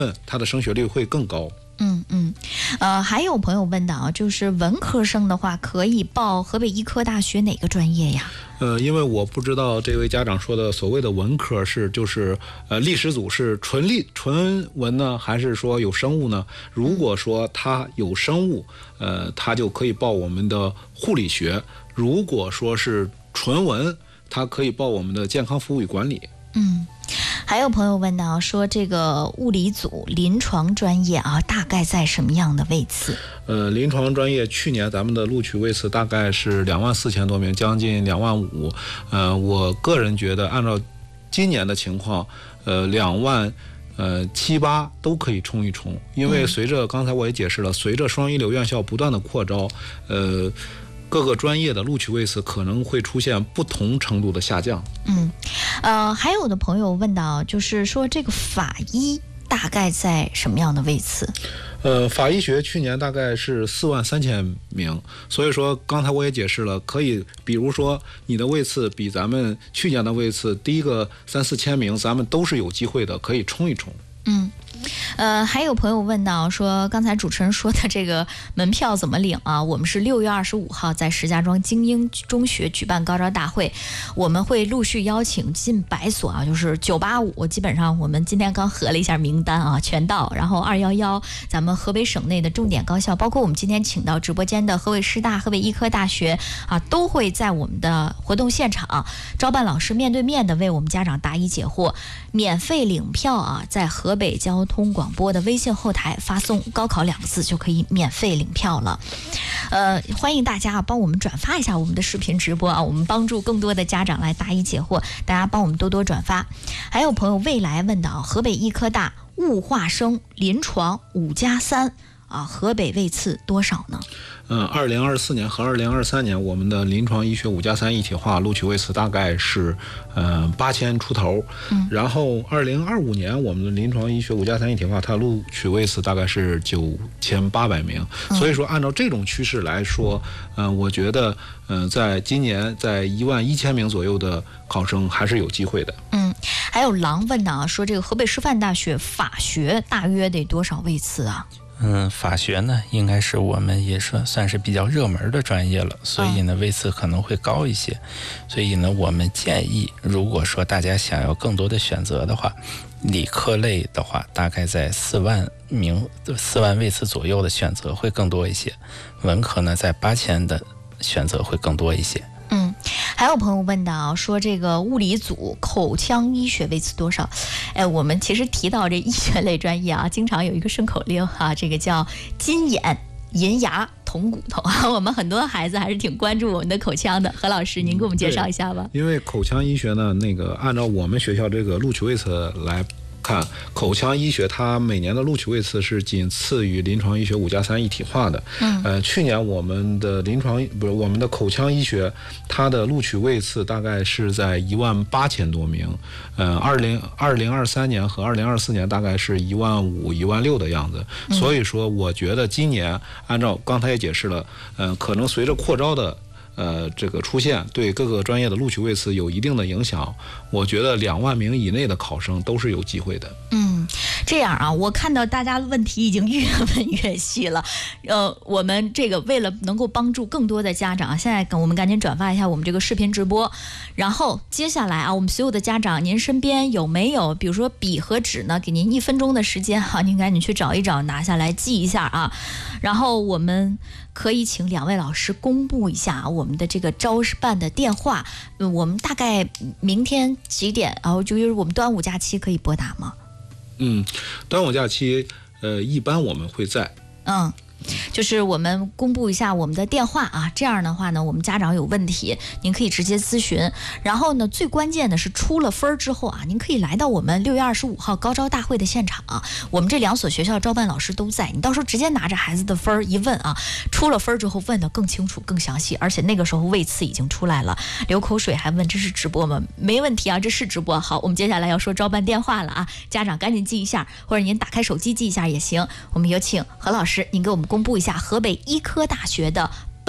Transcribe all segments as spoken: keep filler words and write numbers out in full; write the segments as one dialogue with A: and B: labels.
A: 它的升学率会更高。
B: 嗯嗯，呃，还有朋友问到啊，就是文科生的话，可以报河北医科大学哪个专业呀？
A: 呃，因为我不知道这位家长说的所谓的文科是就是呃历史组是纯历纯文呢，还是说有生物呢？如果说他有生物，呃，他就可以报我们的护理学；如果说是纯文，他可以报我们的健康服务与管理。
B: 嗯。还有朋友问到说，这个物理组临床专业啊，大概在什么样的位次？
A: 呃，临床专业去年咱们的录取位次大概是两万四千多名，将近两万五。呃，我个人觉得，按照今年的情况，呃，两万呃七八都可以冲一冲，因为随着刚才我也解释了，随着双一流院校不断的扩招，呃。各个专业的录取位次可能会出现不同程度的下降。
B: 嗯，呃，还有的朋友问到，就是说这个法医大概在什么样的位次？
A: 呃，法医学去年大概是四万三千名，所以说刚才我也解释了，可以比如说你的位次比咱们去年的位次低个三四千名，咱们都是有机会的，可以冲一冲。
B: 嗯。呃，还有朋友问到说，刚才主持人说的这个门票怎么领啊？我们是六月二十五号在石家庄精英中学举办高招大会，我们会陆续邀请近百所啊，就是九八五，基本上我们今天刚核了一下名单啊，全到，然后二一一，咱们河北省内的重点高校，包括我们今天请到直播间的河北师大、河北医科大学啊，都会在我们的活动现场，招办老师面对面的为我们家长答疑解惑，免费领票啊，在河北交通广播的微信后台发送高考两个字就可以免费领票了。呃，欢迎大家帮我们转发一下我们的视频直播啊，我们帮助更多的家长来答疑解惑，大家帮我们多多转发。还有朋友未来问到，河北医科大物化生临床五加三啊，河北位次多少呢？
A: 嗯，二零二四年和二零二三年，我们的临床医学五加三一体化录取位次大概是，呃，八千出头。嗯，然后二零二五年，我们的临床医学五加三一体化，它录取位次大概是九千八百名。嗯、所以说，按照这种趋势来说，嗯、呃，我觉得，嗯、呃，在今年在一万一千名左右的考生还是有机会的。
B: 嗯，还有狼问呢，说这个河北师范大学法学大约得多少位次啊？
C: 嗯，法学呢，应该是我们也算算是比较热门的专业了，所以呢，位次可能会高一些。所以呢，我们建议，如果说大家想要更多的选择的话，理科类的话，大概在四万名、四万位次左右的选择会更多一些；文科呢，在八千的选择会更多一些。
B: 嗯，还有朋友问到说，这个物理组口腔医学位次多少？哎，我们其实提到这医学类专业啊，经常有一个顺口溜啊，这个叫金眼银牙铜骨头啊，我们很多孩子还是挺关注我们的口腔的。何老师，您给我们介绍一下吧。
A: 因为口腔医学呢，那个按照我们学校这个录取位次来看，口腔医学它每年的录取位次是仅次于临床医学五加三一体化的。嗯，呃，去年我们的临床不是我们的口腔医学，它的录取位次大概是在一万八千多名。呃，二零二零二三年和二零二四年大概是一万五、一万六的样子。嗯、所以说，我觉得今年按照刚才也解释了，呃，可能随着扩招的。呃，这个出现对各个专业的录取位次有一定的影响，我觉得两万名以内的考生都是有机会的。
B: 嗯，这样啊，我看到大家问题已经越问越细了。呃，我们这个为了能够帮助更多的家长，现在我们赶紧转发一下我们这个视频直播。然后接下来啊，我们所有的家长，您身边有没有比如说笔和纸呢？给您一分钟的时间哈、啊，您赶紧去找一找，拿下来记一下啊。然后我们可以请两位老师公布一下我们的这个招办的电话，嗯，我们大概明天几点？然后就是我们端午假期可以拨打吗？
A: 嗯，端午假期，呃，一般我们会在。
B: 嗯。就是我们公布一下我们的电话啊，这样的话呢，我们家长有问题，您可以直接咨询。然后呢，最关键的是出了分之后啊，您可以来到我们六月二十五号高招大会的现场啊，我们这两所学校招办老师都在，你到时候直接拿着孩子的分一问啊，出了分之后问得更清楚、更详细，而且那个时候位次已经出来了。流口水还问这是直播吗？没问题啊，这是直播。好，我们接下来要说招办电话了啊，家长赶紧记一下，或者您打开手机记一下也行。我们有请何老师，您给我们公布一下河北医科大学的本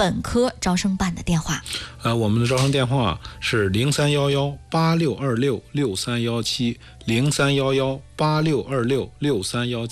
B: 本科招生办的电话。
A: 呃，我们的招生电话是零三幺幺八六二六六三幺七零三幺幺八六二六六三幺七。